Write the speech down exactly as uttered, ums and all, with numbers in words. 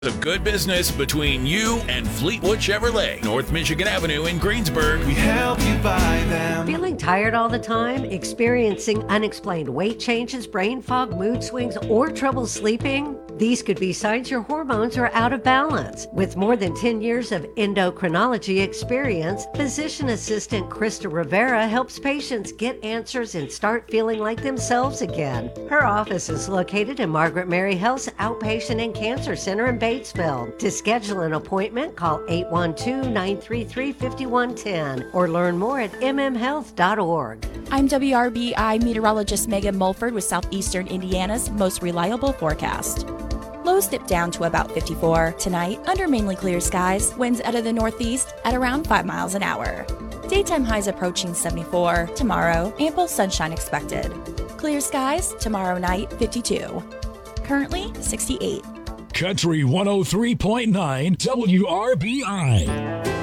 Of good business between you and Fleetwood Chevrolet, North Michigan Avenue in Greensburg. We help you buy them. Feeling tired all the time? Experiencing unexplained weight changes, brain fog, mood swings, or trouble sleeping? These could be signs your hormones are out of balance. With more than ten years of endocrinology experience, physician assistant Krista Rivera helps patients get answers and start feeling like themselves again. Her office is located in Margaret Mary Health's Outpatient and Cancer Center in Batesville. To schedule an appointment, call eight one two, nine three three, five one one zero or learn more at m m health dot org. I'm W R B I meteorologist Megan Mulford with Southeastern Indiana's most reliable forecast. Lows dip down to about fifty-four. Tonight, under mainly clear skies, winds out of the northeast at around five miles an hour. Daytime highs approaching seventy-four. Tomorrow, ample sunshine expected. Clear skies, tomorrow night, fifty-two. Currently, sixty-eight. Country one oh three point nine W R B I.